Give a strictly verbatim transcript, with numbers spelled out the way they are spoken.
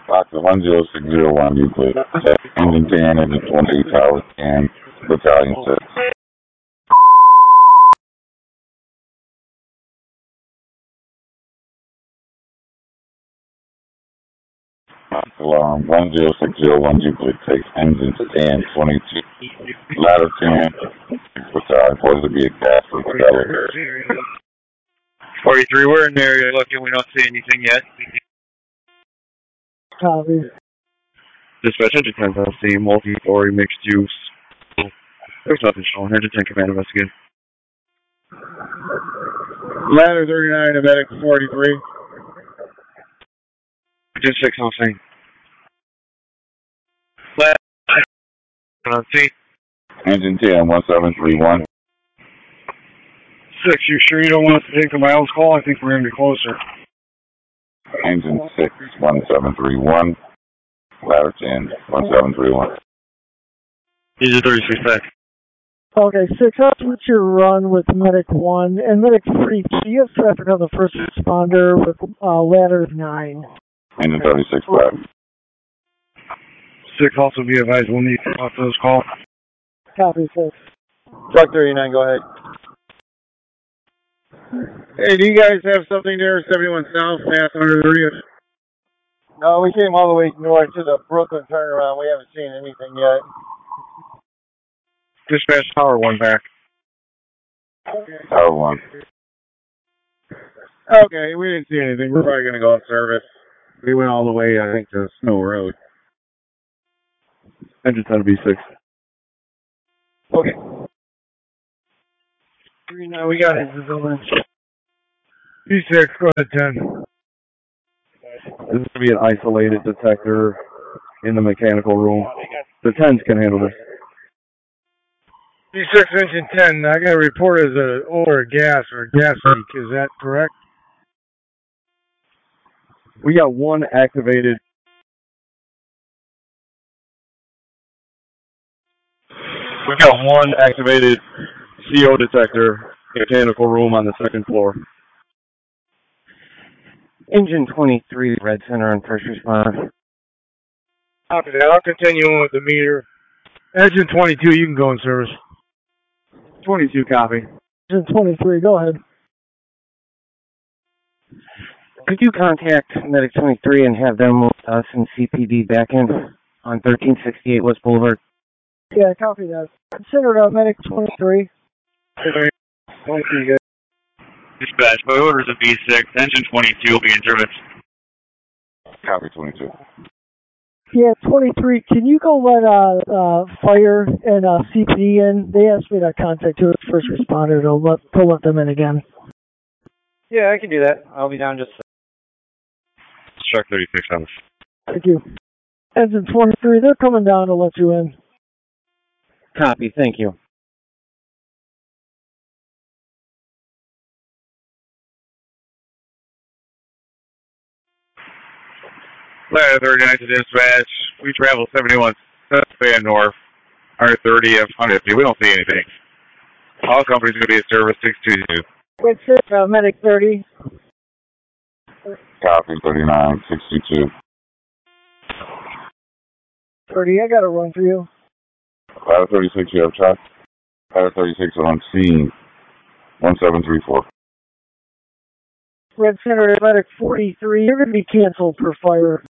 Fox one zero six zero one Euclid. Engine ten, engine twenty, Tower ten, Battalion six. Alarm one zero six zero one Euclid takes engines ten, twenty-two, ladder ten, Battalion, supposed to be a gas for the elevator. forty-three, we're in the area looking, we don't see anything yet. Copy. Dispatch, engine ten, I see multi-story mixed use. There's nothing showing. Engine ten, command investigate. Ladder thirty-nine, medic forty-three. Engine six, I'm saying. Ladder, see. Engine ten, one seven three one. Six, you sure you don't want us to take the miles call? I think we're going to be closer. Engine six, one seven three one. Ladder ten, one seven three one. Engine thirty-six back. Okay, six, that's what your run with Medic one. And Medic three, you have traffic on the first responder with uh, ladder nine. Engine thirty-six back. Six, also be advised, we'll need to off those calls. Copy, six. Truck thirty-nine, go ahead. Hey, do you guys have something there, seventy-one South, past one thirtieth? No, we came all the way north to the Brooklyn turnaround. We haven't seen anything yet. Dispatch Tower one back. Tower one. Okay, we didn't see anything. We're probably going to go on service. We went all the way, I think, to Snow Road. Engine ten, B six. Okay. Three, now we got it. B six, go ahead, ten. This is going to be an isolated detector in the mechanical room. The tens can handle this. B six, engine ten, I got a report as an odor gas or a gas leak. Is that correct? We got one activated. We've got one activated C O detector, mechanical room on the second floor. Engine twenty-three, Red Center and first responder. Copy that. I'll continue on with the meter. Engine twenty-two, you can go in service. twenty-two, copy. Engine twenty-three, go ahead. Could you contact Medic twenty-three and have them move us and C P D back in on thirteen sixty-eight West Boulevard? Yeah, copy that. Consider uh, Medic twenty-three. twenty-three, good. Dispatch, by orders of B six, engine twenty-two will be in service. Copy twenty-two. Yeah, twenty-three, can you go let uh, uh, fire and uh, C P D in? They asked me to contact you as first responder to let, to let them in again. Yeah, I can do that. I'll be down just... Truck thirty-six on. Thank you. Engine twenty-three, they're coming down to let you in. Copy, thank you. Ladder thirty-nine to dispatch. We travel seventy-one South North, R thirty F one fifty. We don't see anything. All companies going to be at service six two two. Wait, sir, uh, Medic thirty. Copy thirty-nine, sixty-two. thirty, I got a run for you. Ladder thirty-six, you have truck. Ladder thirty-six on scene, one seven three four. Red Center, Medic forty-three, you're going to be canceled for fire.